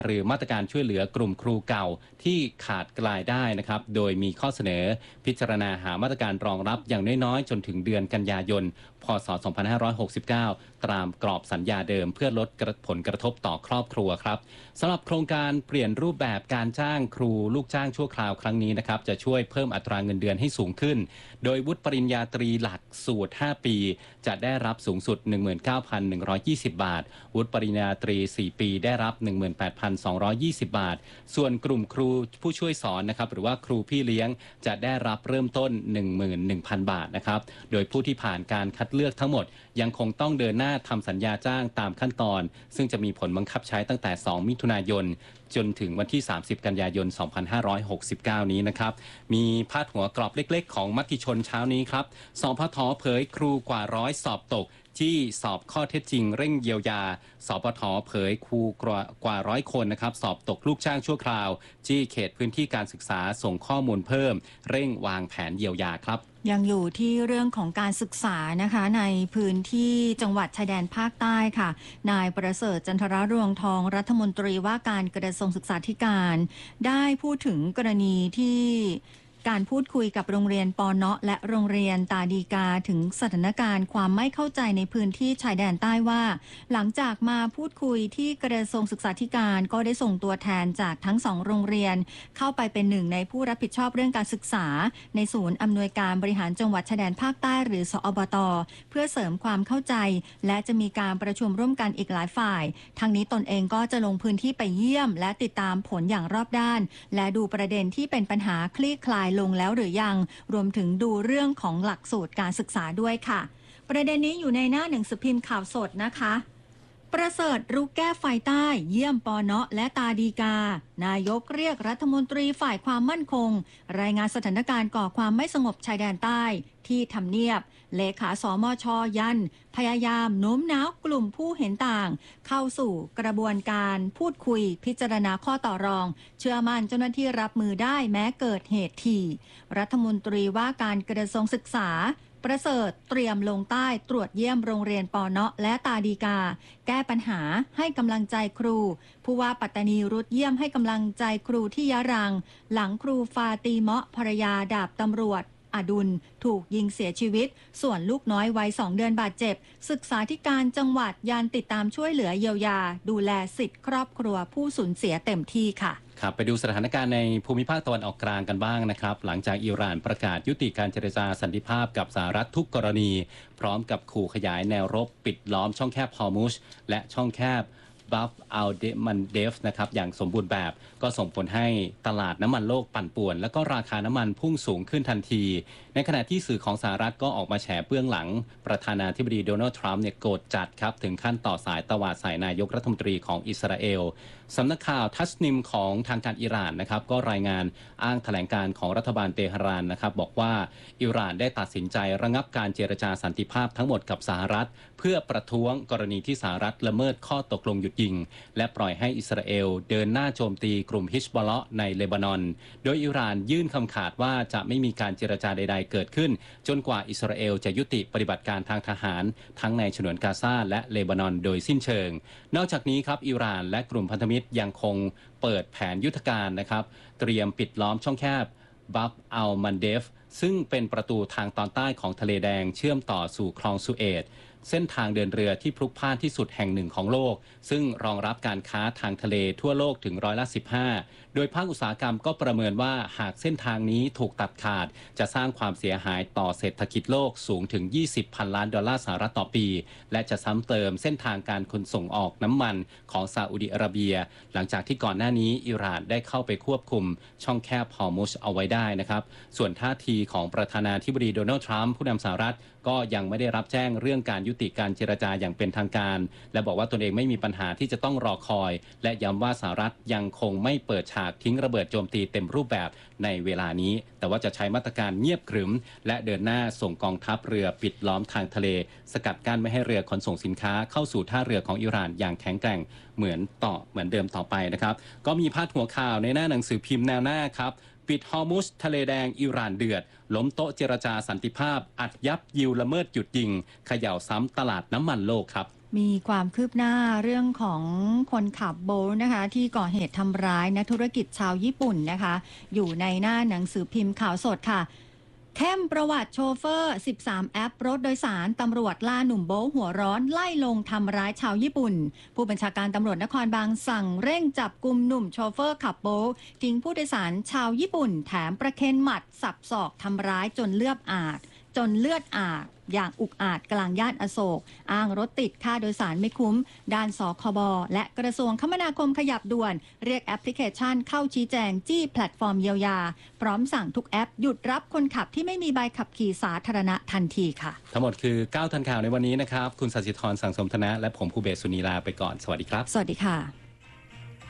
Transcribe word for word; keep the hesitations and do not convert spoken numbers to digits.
หรือมาตรการช่วยเหลือกลุ่มครูเก่าที่ขาดรายได้นะครับโดยมีข้อเสนอพิจารณาหามาตรการรองรับอย่างน้อยๆจนถึงเดือนกันยายนพ.ศ. สองพันห้าร้อยหกสิบเก้าตามกรอบสัญญาเดิมเพื่อลดผลกระทบต่อครอบครัวครับสำหรับโครงการเปลี่ยนรูปแบบการจ้างครูลูกจ้างชั่วคราวครั้งนี้นะครับจะช่วยเพิ่มอัตราเงินเดือนให้สูงขึ้นโดยวุฒิปริญญาตรีหลักสูตรห้าปีจะได้รับสูงสุด หนึ่งหมื่นเก้าพันหนึ่งร้อยยี่สิบ บาทวุฒิปริญญาตรีสี่ปีได้รับ หนึ่งหมื่นแปดพันสองร้อยยี่สิบ บาทส่วนกลุ่มครูผู้ช่วยสอนนะครับหรือว่าครูพี่เลี้ยงจะได้รับเริ่มต้น หนึ่งหมื่นหนึ่งพัน บาทนะครับโดยผู้ที่ผ่านการคัดเลือกทั้งหมดยังคงต้องเดินหน้าทำสัญญาจ้างตามขั้นตอนซึ่งจะมีผลบังคับใช้ตั้งแต่สองมิถุนายนจนถึงวันที่สามสิบกันยายนสองพันห้าร้อยหกสิบเก้านี้นะครับมีพาดหัวกรอบเล็กๆของมติชนเช้านี้ครับสพทเผยครูกว่าร้อยสอบตกที่สอบข้อเท็จจริงเร่งเยียวยาสปทเผยครูกว่าร้อยคนนะครับสอบตกลูกจ้างชั่วคราวที่เขตพื้นที่การศึกษาส่งข้อมูลเพิ่มเร่งวางแผนเยียวยาครับยังอยู่ที่เรื่องของการศึกษานะคะในพื้นที่จังหวัดชายแดนภาคใต้ค่ะนายประเสริฐจันทรรวงทองรัฐมนตรีว่าการกระทรวงศึกษาธิการได้พูดถึงกรณีที่การพูดคุยกับโรงเรียนปอนเนาะและโรงเรียนตาดีกาถึงสถานการณ์ความไม่เข้าใจในพื้นที่ชายแดนใต้ว่าหลังจากมาพูดคุยที่กระทรวงศึกษาธิการก็ได้ส่งตัวแทนจากทั้งสองโรงเรียนเข้าไปเป็นหนึ่งในผู้รับผิดชอบเรื่องการศึกษาในศูนย์อำนวยการบริหารจังหวัดชายแดนภาคใต้หรือสอบต.เพื่อเสริมความเข้าใจและจะมีการประชุมร่วมกันอีกหลายฝ่ายทางนี้ตนเองก็จะลงพื้นที่ไปเยี่ยมและติดตามผลอย่างรอบด้านและดูประเด็นที่เป็นปัญหาคลี่คลายลงแล้วหรือยังรวมถึงดูเรื่องของหลักสูตรการศึกษาด้วยค่ะประเด็นนี้อยู่ในหน้าหนึ่งสือพิมพ์ข่าวสดนะคะประเสริฐรุกแก้ไฟใต้เยี่ยมปอเนาะและตาดีกานายกเรียกรัฐมนตรีฝ่ายความมั่นคงรายงานสถานการณ์ก่อความไม่สงบชายแดนใต้ที่ทำเนียบเลขาสมช.ยันพยายามโน้มน้าวกลุ่มผู้เห็นต่างเข้าสู่กระบวนการพูดคุยพิจารณาข้อต่อรองเชื่อมั่นเจ้าหน้าที่รับมือได้แม้เกิดเหตุที่รัฐมนตรีว่าการกระทรวงศึกษาประเสริฐเตรียมลงใต้ตรวจเยี่ยมโรงเรียนปอเนาะและตาดีกาแก้ปัญหาให้กำลังใจครูผู้ว่าปัตตานีรุดเยี่ยมให้กำลังใจครูที่ยะรังหลังครูฟาตีเมาะภรรยาดาบตำรวจอดุลถูกยิงเสียชีวิตส่วนลูกน้อยวัยสองเดือนบาดเจ็บศึกษาธิการจังหวัดยันติดตามช่วยเหลือเยียวยาดูแลสิทธิครอบครัวผู้สูญเสียเต็มที่ค่ะครับไปดูสถานการณ์ในภูมิภาคตะวันออกกลางกันบ้างนะครับหลังจากอิหร่านประกาศยุติการเจรจาสันติภาพกับสหรัฐทุกกรณีพร้อมกับขู่ขยายแนวรบปิดล้อมช่องแคบฮอร์มุซและช่องแคบบัฟอัลเดมันเดฟนะครับอย่างสมบูรณ์แบบก็ส่งผลให้ตลาดน้ำมันโลกปั่นป่วนและก็ราคาน้ำมันพุ่งสูงขึ้นทันทีในขณะที่สื่อของสหรัฐก็ออกมาแฉเบื้องหลังประธานาธิบดีโดนัลด์ทรัมป์เนี่ยโกรธจัดครับถึงขั้นต่อสายตวาดใส่นายกรัฐมนตรีของอิสราเอลสำนักข่าวทัสนิมของทางการอิหร่านนะครับก็รายงานอ้างแถลงการของรัฐบาลเตหะรานนะครับบอกว่าอิหร่านได้ตัดสินใจระงับการเจรจาสันติภาพทั้งหมดกับสหรัฐเพื่อประท้วงกรณีที่สหรัฐละเมิดข้อตกลงหยุดยิงและปล่อยให้อิสราเอลเดินหน้าโจมตีกลุ่มฮิชบอลเลาะห์ในเลบานอนโดยอิหร่านยื่นคำขาดว่าจะไม่มีการเจรจาใดๆเกิดขึ้นจนกว่าอิสราเอลจะยุติปฏิบัติการทางทหารทั้งในฉนวนกาซาและเลบานอนโดยสิ้นเชิงนอกจากนี้ครับอิหร่านและกลุ่มพันธมิตรยังคงเปิดแผนยุทธการนะครับเตรียมปิดล้อมช่องแคบบัฟอัลมันเดฟซึ่งเป็นประตูทางตอนใต้ของทะเลแดงเชื่อมต่อสู่คลองสุเอตเส้นทางเดินเรือที่พลุกพล่านที่สุดแห่งหนึ่งของโลกซึ่งรองรับการค้าทางทะเลทั่วโลกถึงร้อยละสิบห้าโดยภาคอุตสาหกรรมก็ประเมินว่าหากเส้นทางนี้ถูกตัดขาดจะสร้างความเสียหายต่อเศรษฐกิจโลกสูงถึงยี่สิบพันล้านดอลลาร์สหรัฐต่อปีและจะซ้ำเติมเส้นทางการขนส่งออกน้ำมันของซาอุดิอาระเบียหลังจากที่ก่อนหน้านี้อิหร่านได้เข้าไปควบคุมช่องแคบฮอร์มุซเอาไว้ได้นะครับส่วนท่าทีของประธานาธิบดีโดนัลด์ทรัมป์ผู้นำสหรัฐก็ยังไม่ได้รับแจ้งเรื่องการยุติการเจรจาอย่างเป็นทางการและบอกว่าตนเองไม่มีปัญหาที่จะต้องรอคอยและย้ำว่าสหรัฐยังคงไม่เปิดฉากทิ้งระเบิดโจมตีเต็มรูปแบบในเวลานี้แต่ว่าจะใช้มาตรการเงียบขรึมและเดินหน้าส่งกองทัพเรือปิดล้อมทางทะเลสกัดกั้นไม่ให้เรือขนส่งสินค้าเข้าสู่ท่าเรือของอิหร่านอย่างแข็งแกร่งเหมือนต่อเหมือนเดิมต่อไปนะครับก็มีพาดหัวข่าวในหน้าหนังสือพิมพ์แนวหน้าครับปิดฮอร์มุซทะเลแดงอิหร่านเดือดล้มโต๊ะเจรจาสันติภาพอัดยับยิวละเมิดหยุดยิงเขย่าซ้ำตลาดน้ำมันโลกครับมีความคืบหน้าเรื่องของคนขับโบ๊ทนะคะที่ก่อเหตุทำร้ายนักธุรกิจชาวญี่ปุ่นนะคะอยู่ในหน้าหนังสือพิมพ์ข่าวสดค่ะเข้มประวัติโชเฟอร์สิบสามแอปรถโดยสารตำรวจล่าหนุ่มโบ๊ทหัวร้อนไล่ลงทำร้ายชาวญี่ปุ่นผู้บัญชาการตำรวจนครบางสั่งเร่งจับกุมหนุ่มโชเฟอร์ขับโบ๊ททิ้งผู้โดยสารชาวญี่ปุ่นแถมประเคนหมัดสับศอกทำร้ายจนเลือดอาบจนเลือดอาบอย่างอุกอาจกลางย่านอโศกอ้างรถติดค่าโดยสารไม่คุ้มด้านสคบและกระทรวงคมนาคมขยับด่วนเรียกแอปพลิเคชันเข้าชี้แจงจี้แพลตฟอร์มเยียวยาพร้อมสั่งทุกแอปหยุดรับคนขับที่ไม่มีใบขับขี่สาธารณะทันทีค่ะทั้งหมดคือเก้าทันข่าวในวันนี้นะครับคุณสัสิธรสังสมธนะและผมภูเบศสุนีลาไปก่อนสวัสดีครับสวัสดีค่ะ